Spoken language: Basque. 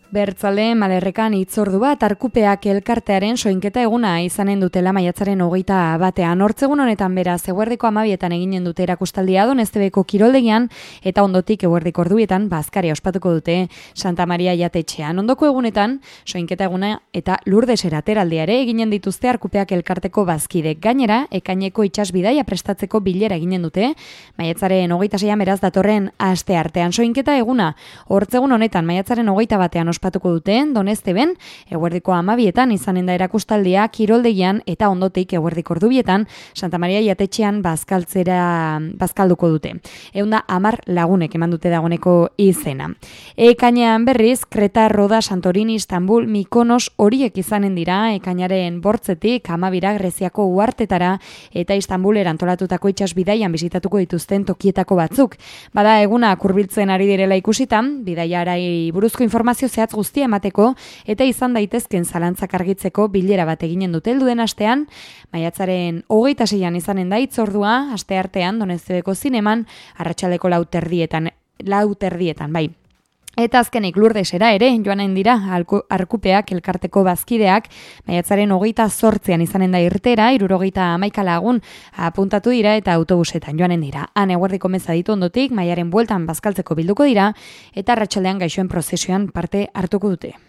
Bertzale Malerrekan hitzordu bat Arkupeak elkartearen soinketa eguna izanen dutela maiatzaren 21 Hortzegun honetan beraz eguerdiko 12etan eginen dute erakustaldia Doneztebeko kiroldegian eta ondotik eguerdiko ordubietan bazkaria ospatuko dute Santa Maria jatetxean. Ondoko egunetan soinketa eguna eta Lurdesera ateraldia ere eginen dituzte Arkupeak elkarteko bazkidek. Gainera, ekaineko itsasbidaia prestatzeko bilera eginen dute maiatzaren 26 beraz datorren asteartean. Soinketa eguna hortzegun honetan maiatzaren 21 ospatuko duten Donezteben eguerdiko 12etan izanen da erakustaldia kiroldegian eta ondotik eguerdiko ordubietan Santa Maria jatetxean bazkalduko dute. 110 lagunek eman dute dagoeneko izena. Ekainean berriz Kreta, Roda, Santorini, Istanbul, Mikonos horiek izanen dira ekainaren 8etik 12 Greziako uhartetara eta Istanbulera antolatutako itsasbidaian bisitatuko dituzten tokietako batzuk. Bada eguna hurbiltzen ari direla ikusitan, bidaiarai buruzko informazio zehatz guztia emateko eta izan daitezken zalantzak argitzeko bilera bat eginen dute helduen astean, maiatzaren 26an izanen da hitzordua, asteartean Doneztebeko zineman, arratsaldeko 4:00 bai. Eta azkenik Lurdesera ere joanen dira Arkupeak elkarteko bazkideak maiatzaren 28an izanen da irtera 71 lagun apuntatu dira eta autobusetan joanen dira. Han eguerdiko meza ditu ondotik maiaren bueltan bazkaltzeko bilduko dira eta arratsaldean gaixoen prozesioan parte hartuko dute.